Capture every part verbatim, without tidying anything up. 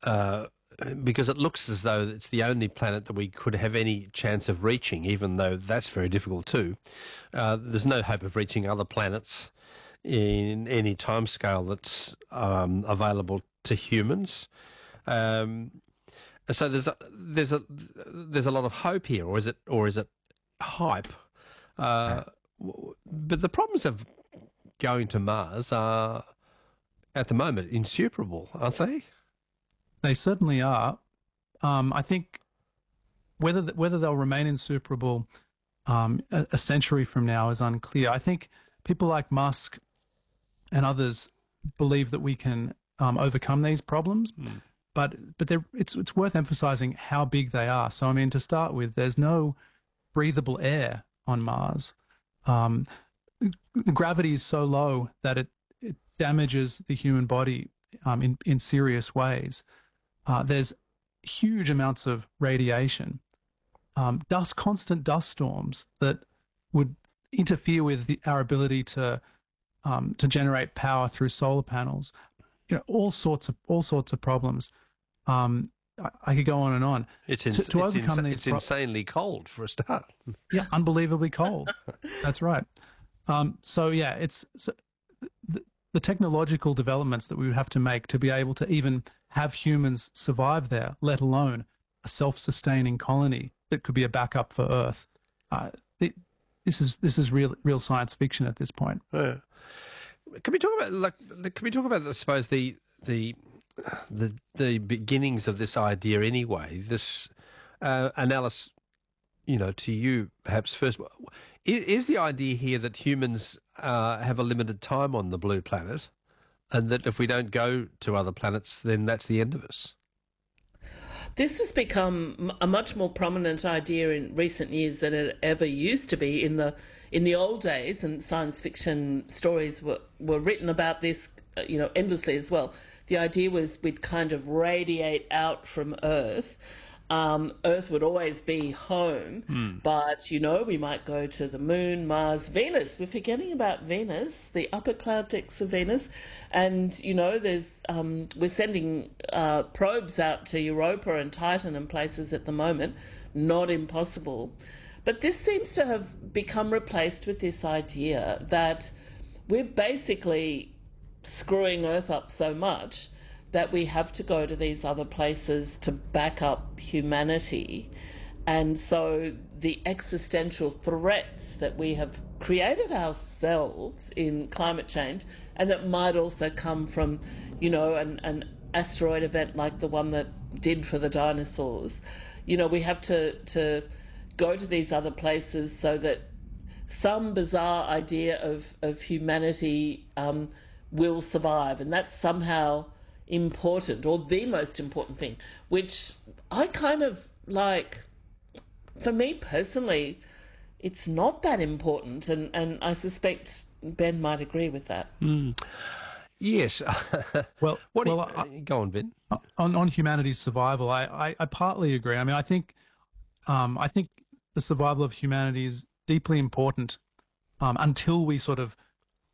uh, because it looks as though it's the only planet that we could have any chance of reaching, even though that's very difficult too. Uh, there's no hope of reaching other planets in any timescale that's um, available to humans. Um, so there's a, there's a there's a lot of hope here, or is it or is it hype? Uh, but the problems of going to Mars are at the moment insuperable, aren't they? They certainly are. Um, I think whether th- whether they'll remain insuperable um, a, a century from now is unclear. I think people like Musk and others believe that we can um, overcome these problems, mm. but but it's it's worth emphasizing how big they are. So I mean, to start with, there's no breathable air on Mars. Um, the gravity is so low that it, it damages the human body um, in in serious ways. Uh, there's huge amounts of radiation, um, dust, constant dust storms that would interfere with the, our ability to um, to generate power through solar panels. You know, all sorts of all sorts of problems. Um, I, I could go on and on. It's, ins- to, to it's, overcome ins- these it's pro- insanely cold for a start. Yeah, unbelievably cold. That's right. Um, so yeah, it's so the, the technological developments that we would have to make to be able to even have humans survive there, let alone a self-sustaining colony that could be a backup for Earth. Uh, it, this is this is real real science fiction at this point. Yeah. Can we talk about like? Can we talk about, I suppose, the the the the beginnings of this idea anyway? This uh, analysis, you know, to you perhaps first. Is, is the idea here that humans uh, have a limited time on the blue planet, and that if we don't go to other planets, then that's the end of us? This has become a much more prominent idea in recent years than it ever used to be. In the in the old days, and science fiction stories were, were written about this, you know, endlessly as well. The idea was we'd kind of radiate out from Earth. Um, Earth would always be home, mm. but, you know, we might go to the Moon, Mars, Venus. We're forgetting about Venus, the upper cloud decks of Venus. And, you know, there's um, we're sending uh, probes out to Europa and Titan and places at the moment. Not impossible. But this seems to have become replaced with this idea that we're basically screwing Earth up so much that we have to go to these other places to back up humanity. And so the existential threats that we have created ourselves in climate change, and that might also come from, you know, an, an asteroid event like the one that did for the dinosaurs, you know, we have to, to go to these other places so that some bizarre idea of, of humanity um, will survive. And that's somehow important, or the most important thing, which I kind of like. For me personally, it's not that important, and, and I suspect Ben might agree with that. Mm. Yes. well, what well, you, I, go on, Ben. On on humanity's survival, I, I, I partly agree. I mean, I think um, I think the survival of humanity is deeply important um, until we sort of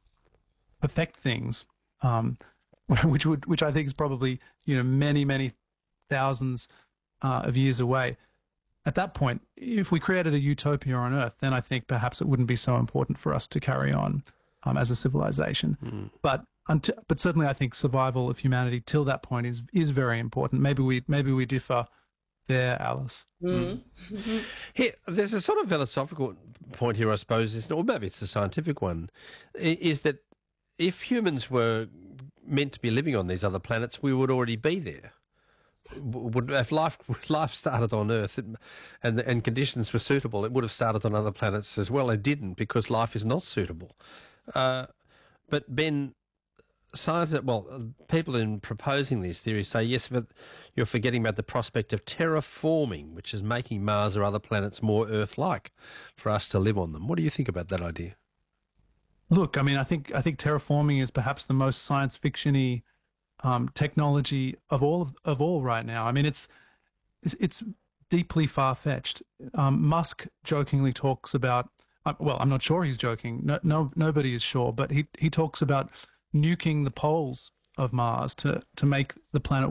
perfect things. Um, which would, which I think is probably, you know, many, many thousands uh, of years away. At that point, if we created a utopia on Earth, then I think perhaps it wouldn't be so important for us to carry on um, as a civilization. Mm. But until, but certainly, I think survival of humanity till that point is is very important. Maybe we maybe we differ there, Alice. Mm. Mm. Here, there's a sort of philosophical point here, I suppose, isn't it? Or maybe it's a scientific one. Is that if humans were meant to be living on these other planets, we would already be there. Would if life life started on Earth and and conditions were suitable, it would have started on other planets as well. It didn't, because life is not suitable. Uh, but Ben, scientists, well, people in proposing these theories say yes, but you're forgetting about the prospect of terraforming, which is making Mars or other planets more Earth-like for us to live on them. What do you think about that idea? Look, I mean, I think I think terraforming is perhaps the most science fiction-y um, technology of all of, of all right now. I mean, it's it's, it's deeply far-fetched. Um, Musk jokingly talks about, uh, well, I'm not sure he's joking. No, no, nobody is sure, but he he talks about nuking the poles of Mars to to make the planet